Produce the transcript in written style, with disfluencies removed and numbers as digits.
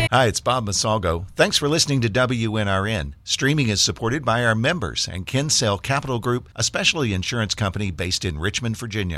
Hi, it's Bob Masalgo. Thanks for listening to WNRN. Streaming is supported by our members and Kinsale Capital Group, a specialty insurance company based in Richmond, Virginia.